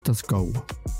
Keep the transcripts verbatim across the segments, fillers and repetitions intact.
das Go?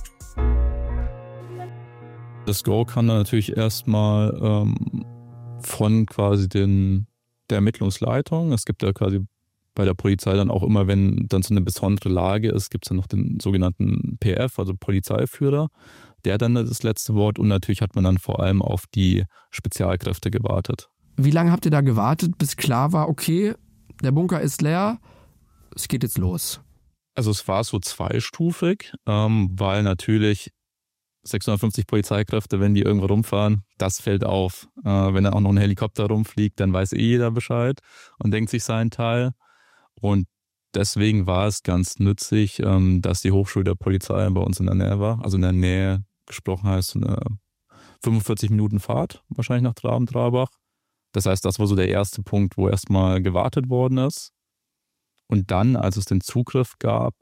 Das Go kann dann natürlich erstmal ähm, von quasi den, der Ermittlungsleitung. Es gibt ja quasi bei der Polizei dann auch immer, wenn dann so eine besondere Lage ist, gibt es dann noch den sogenannten P F, also Polizeiführer, der dann das letzte Wort, und natürlich hat man dann vor allem auf die Spezialkräfte gewartet. Wie lange habt ihr da gewartet, bis klar war, okay, der Bunker ist leer, es geht jetzt los? Also es war so zweistufig, ähm, weil natürlich sechshundertfünfzig Polizeikräfte, wenn die irgendwo rumfahren, das fällt auf. Äh, wenn dann auch noch ein Helikopter rumfliegt, dann weiß eh jeder Bescheid und denkt sich seinen Teil. Und deswegen war es ganz nützlich, ähm, dass die Hochschule der Polizei bei uns in der Nähe war. Also in der Nähe gesprochen heißt eine fünfundvierzig Minuten Fahrt wahrscheinlich nach Traben-Trarbach. Das heißt, das war so der erste Punkt, wo erstmal gewartet worden ist. Und dann, als es den Zugriff gab,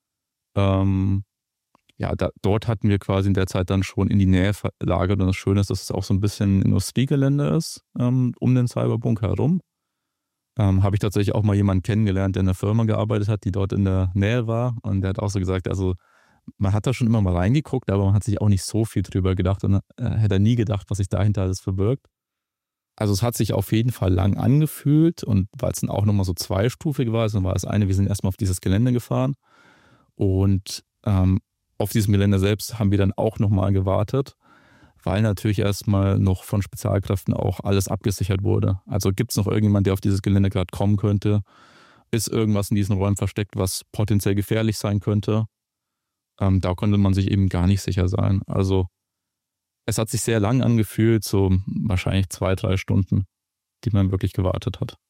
ähm, ja, da, dort hatten wir quasi in der Zeit dann schon in die Nähe verlagert. Und das Schöne ist, dass es auch so ein bisschen Industriegelände ist, ähm, um den Cyberbunker herum. Ähm, habe ich tatsächlich auch mal jemanden kennengelernt, der in einer Firma gearbeitet hat, die dort in der Nähe war. Und der hat auch so gesagt, also man hat da schon immer mal reingeguckt, aber man hat sich auch nicht so viel drüber gedacht und äh, hätte nie gedacht, was sich dahinter alles verbirgt. Also es hat sich auf jeden Fall lang angefühlt, und weil es dann auch nochmal so zweistufig war, also war das eine, wir sind erstmal auf dieses Gelände gefahren und ähm, auf diesem Gelände selbst haben wir dann auch nochmal gewartet, weil natürlich erstmal noch von Spezialkräften auch alles abgesichert wurde. Also gibt es noch irgendjemand, der auf dieses Gelände gerade kommen könnte? Ist irgendwas in diesen Räumen versteckt, was potenziell gefährlich sein könnte? Ähm, da konnte man sich eben gar nicht sicher sein. Also es hat sich sehr lang angefühlt, so wahrscheinlich zwei, drei Stunden, die man wirklich gewartet hat.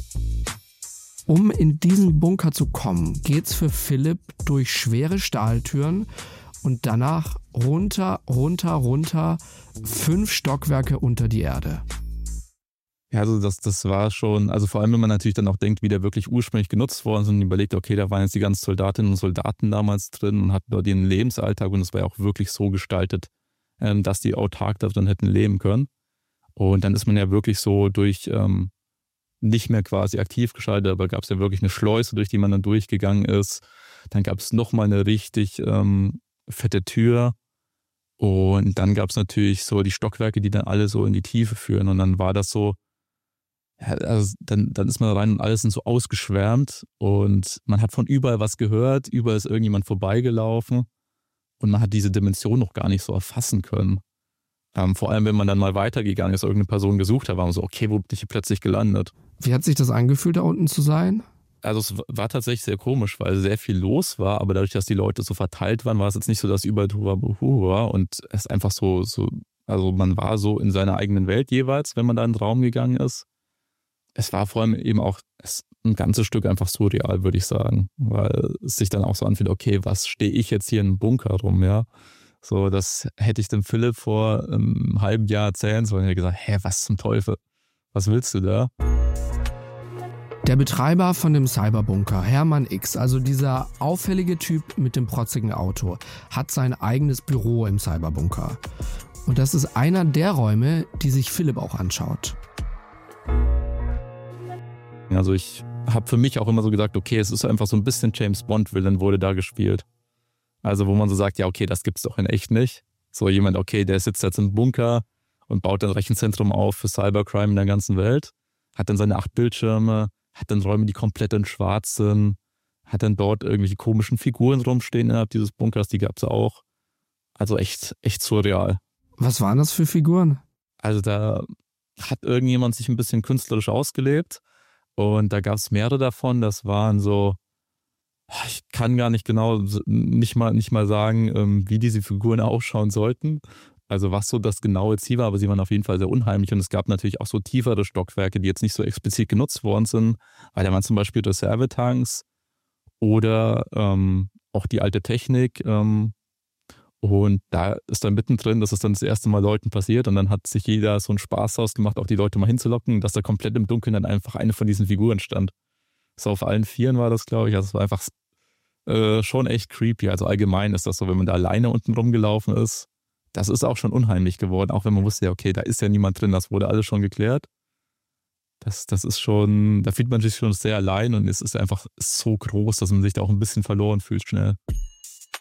Um in diesen Bunker zu kommen, geht's für Philipp durch schwere Stahltüren und danach runter, runter, runter, fünf Stockwerke unter die Erde. Ja, also das, das war schon, also vor allem, wenn man natürlich dann auch denkt, wie der wirklich ursprünglich genutzt worden ist und überlegt, okay, da waren jetzt die ganzen Soldatinnen und Soldaten damals drin und hatten dort ihren Lebensalltag, und es war ja auch wirklich so gestaltet, dass die autark da drin hätten leben können. Und dann ist man ja wirklich so durch ähm, nicht mehr quasi aktiv geschaltet, aber gab es ja wirklich eine Schleuse, durch die man dann durchgegangen ist. Dann gab es nochmal eine richtig ähm, fette Tür. Und dann gab es natürlich so die Stockwerke, die dann alle so in die Tiefe führen. Und dann war das so, ja, also dann, dann ist man rein und alles sind so ausgeschwärmt. Und man hat von überall was gehört, überall ist irgendjemand vorbeigelaufen. Und man hat diese Dimension noch gar nicht so erfassen können. Ähm, vor allem, wenn man dann mal weitergegangen ist, irgendeine Person gesucht hat, war man so, okay, wo bin ich hier plötzlich gelandet? Wie hat sich das angefühlt, da unten zu sein? Also es war tatsächlich sehr komisch, weil sehr viel los war, aber dadurch, dass die Leute so verteilt waren, war es jetzt nicht so, dass überall Tohuwabohu war und es einfach so, so, also man war so in seiner eigenen Welt jeweils, wenn man da in den Raum gegangen ist. Es war vor allem eben auch ein ganzes Stück einfach surreal, würde ich sagen, weil es sich dann auch so anfühlt, okay, was stehe ich jetzt hier im Bunker rum, ja? So, das hätte ich dem Philipp vor einem halben Jahr erzählen sollen. Er hat gesagt, hä, was zum Teufel? Was willst du da? Der Betreiber von dem Cyberbunker, Hermann X., also dieser auffällige Typ mit dem protzigen Auto, hat sein eigenes Büro im Cyberbunker. Und das ist einer der Räume, die sich Philipp auch anschaut. Also ich habe für mich auch immer so gesagt, okay, es ist einfach so ein bisschen James Bond-Villain wurde da gespielt. Also wo man so sagt, ja okay, das gibt's doch in echt nicht. So jemand, okay, der sitzt jetzt im Bunker und baut ein Rechenzentrum auf für Cybercrime in der ganzen Welt, hat dann seine acht Bildschirme, hat dann Räume, die komplett in schwarz sind, hat dann dort irgendwelche komischen Figuren rumstehen innerhalb dieses Bunkers, die gab's auch. Also echt, echt surreal. Was waren das für Figuren? Also da hat irgendjemand sich ein bisschen künstlerisch ausgelebt und da gab's mehrere davon, das waren so, ich kann gar nicht genau, nicht mal, nicht mal sagen, wie diese Figuren ausschauen sollten. Also was so das genaue Ziel war, aber sie waren auf jeden Fall sehr unheimlich. Und es gab natürlich auch so tiefere Stockwerke, die jetzt nicht so explizit genutzt worden sind, weil da waren zum Beispiel Reservetanks oder ähm, auch die alte Technik. Ähm, und da ist dann mittendrin, das ist dann das erste Mal Leuten passiert. Und dann hat sich jeder so einen Spaß ausgemacht, auch die Leute mal hinzulocken, dass da komplett im Dunkeln dann einfach eine von diesen Figuren stand. So auf allen Vieren war das, glaube ich. Also es war einfach äh, schon echt creepy. Also allgemein ist das so, wenn man da alleine unten rumgelaufen ist, das ist auch schon unheimlich geworden. Auch wenn man wusste, ja okay, da ist ja niemand drin, das wurde alles schon geklärt. Das, das ist schon, da fühlt man sich schon sehr allein und es ist einfach so groß, dass man sich da auch ein bisschen verloren fühlt schnell.